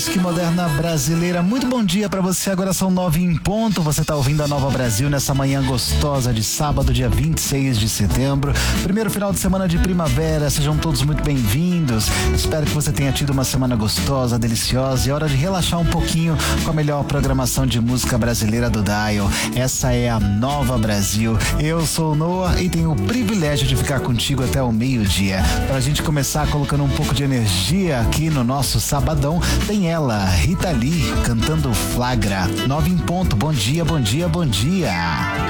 Que moderna brasileira, muito bom dia pra você. Agora são 9 em ponto. Você tá ouvindo a Nova Brasil nessa manhã gostosa de sábado, dia 26 de setembro, primeiro final de semana de primavera. Sejam todos muito bem-vindos. Espero que você tenha tido uma semana gostosa, deliciosa, e hora de relaxar um pouquinho com a melhor programação de música brasileira do Dial. Essa é a Nova Brasil. Eu sou o Noah e tenho o privilégio de ficar contigo até o meio-dia. Pra gente começar colocando um pouco de energia aqui no nosso sabadão, tem ela, Rita Lee, cantando Flagra. 9 em ponto. Bom dia, bom dia, bom dia.